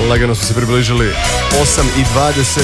Lagano su se približili 8:20.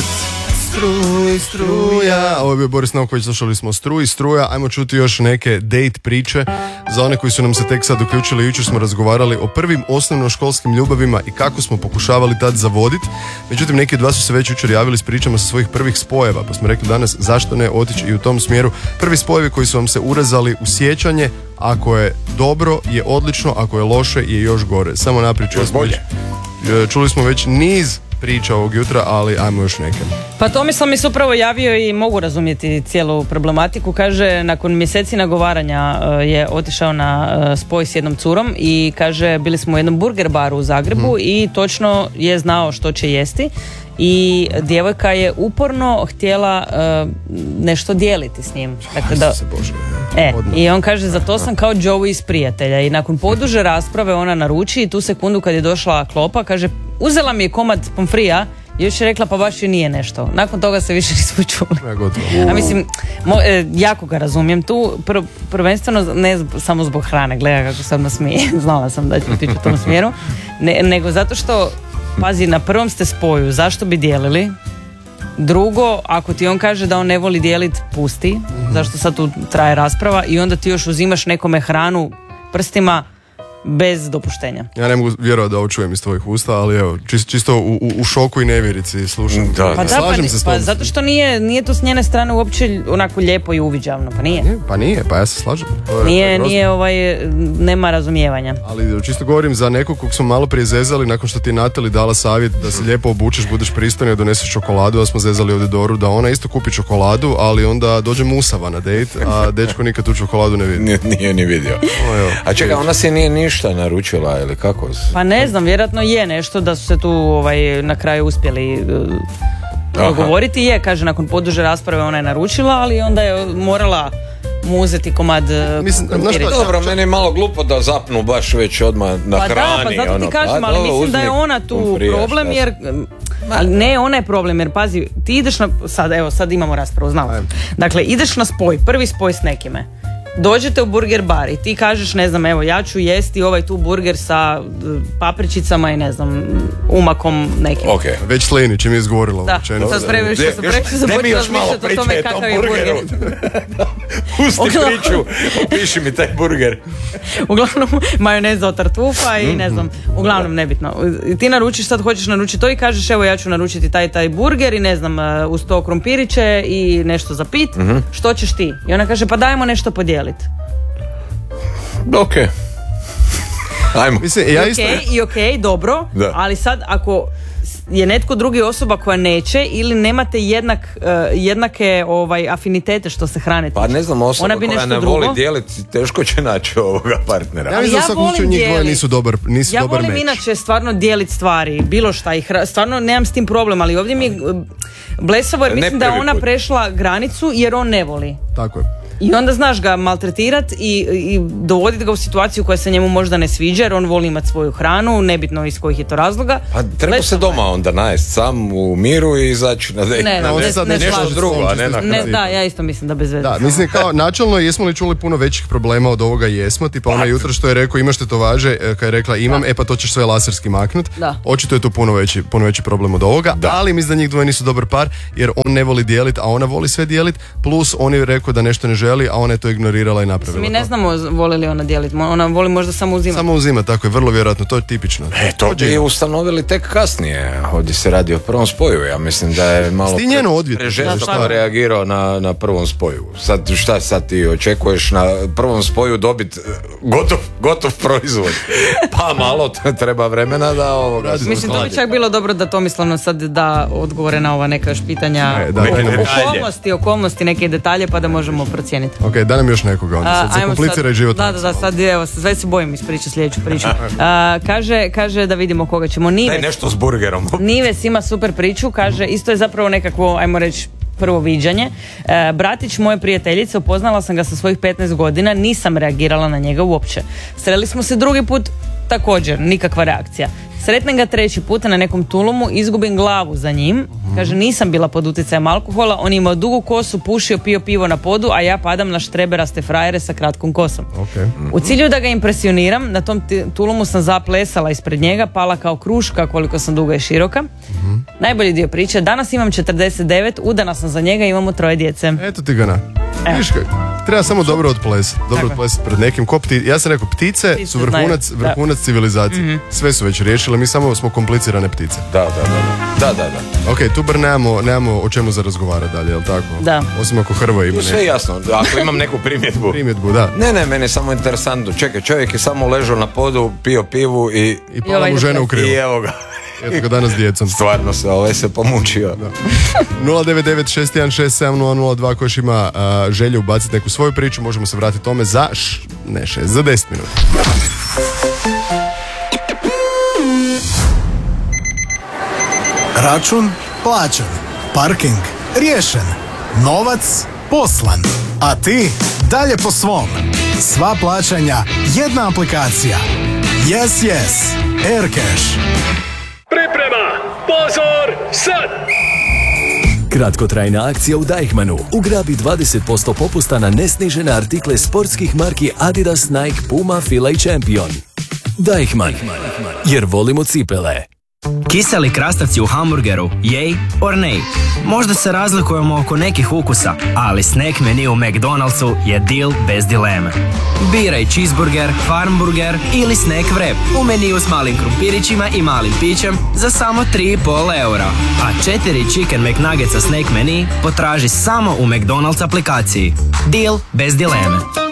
Struja. Ovo je bio Boris Novković, slušali smo Struja. Ajmo čuti još neke date priče. Za one koji su nam se tek sad uključili, jučer smo razgovarali o prvim osnovnoškolskim ljubavima i kako smo pokušavali tad zavoditi. Međutim, neki od vas su se već jučer javili s pričama sa svojih prvih spojeva, pa smo rekli danas zašto ne otići i u tom smjeru. Prvi spojevi koji su vam se urezali u sjećanje, ako je dobro je odlično, ako je loše je još gore. Samo naprijed čuli smo već niz priča ovog jutra, ali ajmo još neke. Pa Tomislav mi se upravo javio i mogu razumjeti cijelu problematiku. Kaže, nakon mjeseci nagovaranja je otišao na spoj s jednom curom i kaže, bili smo u jednom burger baru u Zagrebu i točno je znao što će jesti i djevojka je uporno htjela nešto dijeliti s njim. Dakle, i on kaže, za to sam kao Joey iz Prijatelja. I nakon poduže rasprave ona naruči i tu sekundu kad je došla klopa, kaže, uzela mi je komad pomfrija i još je rekla, pa baš i nije nešto. Nakon toga se više nismo čuli. A mislim, jako ga razumijem tu, prvenstveno ne samo zbog hrane, gleda kako sam nasmije, znala sam da ću otići u tom smjeru, nego zato što, pazi, na prvom ste spoju, zašto bi dijelili? Drugo, ako ti on kaže da on ne voli dijeliti, pusti, zašto sad tu traje rasprava i onda ti još uzimaš nekome hranu prstima bez dopuštenja. Ja ne mogu vjerovati da ovo čujem iz tvojih usta, ali evo, čisto u šoku i nevjerici slušam. Slažem se s tom. Zato što nije to s njene strane uopće onako lijepo i uviđavno, pa nije. Pa ja se slažem. Nema razumijevanja. Ali čisto govorim za nekog kog smo malo prije zezali, nakon što ti je Natali dala savjet da se lijepo obučeš, budeš pristojno i doneseš čokoladu, a smo zezali ovdje Doru da ona isto kupi čokoladu, ali onda dođe musava na dejt, a dečko nikad tu čokoladu ne vidi. Nije ni vidio. A čekaj, ona se nije ništa naručila ili kako? Pa ne znam, vjerojatno je nešto da su se tu na kraju uspjeli dogovoriti. Je, kaže, nakon poduže rasprave ona je naručila, ali onda je morala mu uzeti komad krumpirića. Dobro, meni je malo glupo da zapnu baš već odmah na hrani. Pa zato ti kažem, ali mislim da je ona tu problem, jer ali ne, ona je problem, jer pazi, ti ideš na, sad imamo raspravu, znamo. Dakle, ideš na spoj, prvi spoj s nekime. Dođete u burger bar i ti kažeš, ne znam, evo, ja ću jesti ovaj tu burger sa papričicama i ne znam, umakom nekim. Okay. Već slini, čim je izgovorila. Da, sad spremiš što sam previše započela razmišljati o tome kakav je burger. Pusti priču, opiši mi taj burger. Uglavnom, majoneza od tartufa i ne znam, uglavnom nebitno. Ti naručiš, sad hoćeš naručiti to i kažeš, evo, ja ću naručiti taj burger i ne znam, uz to krumpiriće i nešto za pit. Što ćeš ti? I ona kaže, pa dajmo nešto podijeliti. Ok. Ajmo. I dobro, da. Ali sad ako je netko drugi osoba koja neće ili nemate jednake afinitete što se hrane tiče. Pa ne znam, osoba koja ne voli dijeliti, teško će naći ovoga partnera. Ja mislim da svakom njih dvoje nisu dobar meč. Ja volim inače stvarno dijeliti stvari, bilo šta, i stvarno nemam s tim problem, ali ovdje mi je blesavo jer mislim da je ona prešla granicu jer on ne voli. Tako je. I onda znaš ga maltretirat i dovoditi ga u situaciju koja se njemu možda ne sviđa jer on voli imati svoju hranu, nebitno iz kojih je to razloga. Pa treba se doma onda najest sam u miru i izaći na nešto drugo, a ne na hranu. Da, ja isto mislim da bez veze. Da, mislim kao načelno jesmo li čuli puno većih problema od ovoga, jesmo, tipa ona jutro što je rekao imaš tetovaže, kad je rekla imam, pa to ćeš sve laserski maknut. Očito je to puno veći problem od ovoga, ali mislim da njih dvoje nisu dobar par jer on ne voli dijelit, a ona voli sve dijelit, plus on je rekao da nešto ne želi, a ona je to ignorirala i napravila. Mi ne znamo voli li ona dijeliti, ona voli možda samo uzimati. Samo uzima, tako je, vrlo vjerojatno, to je tipično. To bi ustanovili tek kasnije, ovdje se radi o prvom spoju, ja mislim da je malo prežestoko reagirao na prvom spoju. Sad ti očekuješ na prvom spoju dobiti gotov proizvod, pa malo treba vremena da ovoga. Mislim, to bi čak bilo dobro da Tomislavno sad da odgovore na ova neka još pitanja, okolnosti, neke detalje, pa da možemo procijeniti. Ok, da nam još nekoga, onda sad se komplicira i život. Da, sad evo, sve se bojim ispričati sljedeću priču. Kaže da vidimo koga ćemo. Daj nešto s burgerom. Nives ima super priču, kaže, isto je zapravo nekakvo, ajmo reći, prvo viđanje. Bratić moje prijateljice, upoznala sam ga sa svojih 15 godina, nisam reagirala na njega uopće. Sreli smo se drugi put, također, nikakva reakcija. Sretnem ga treći puta na nekom tulumu, izgubim glavu za njim Kaže, nisam bila pod utjecajem alkohola, on imao dugu kosu, pušio, pio pivo na podu, a ja padam na štreberaste frajere sa kratkom kosom. U cilju da ga impresioniram, na tom tulumu sam zaplesala ispred njega, pala kao kruška koliko sam duga i široka. Najbolji dio priče, danas imam 49, udana sam za njega i imamo 3 djece. Eto ti ga na. Treba samo dobro odplesati. Dobro odplesati pred nekim. Ja sam rekao, ptice su vrhunac civilizacije. Sve su već riješile, mi samo smo komplicirane ptice. Da. Ok, tu bar nemamo o čemu za razgovarati dalje, jel tako? Da. Osim ako Hrvoje ima sve jasno, ako imam neku primjedbu. Primjedbu, da. Ne, meni je samo interesantno. Čekaj, čovjek je samo ležao na podu, pio pivu i pala mu žena u krilu. I evo ga. Eto ga danas s djecom. Stvarno se pomučio. 099-616-7002 ko još ima želju ubaciti neku svoju priču, možemo se vratiti tome za 10 minuta. Račun plaćen, parking riješen, novac poslan, a ti dalje po svom. Sva plaćanja, jedna aplikacija. Yes, Aircash. Priprema, pozor, sad! Kratkotrajna akcija u Deichmannu. Ugrabi 20% popusta na nesnižene artikle sportskih marki Adidas, Nike, Puma, Fila i Champion. Deichmann, jer volimo cipele. Kiseli krastavci u hamburgeru, jej or nej? Možda se razlikujemo oko nekih ukusa, ali snack menu u McDonald'su je deal bez dileme. Biraj cheeseburger, farmburger ili snack wrap u meniju s malim krumpirićima i malim pićem za samo 3,5 eura. A 4 chicken McNuggetsa snack menu potraži samo u McDonald's aplikaciji. Deal bez dileme.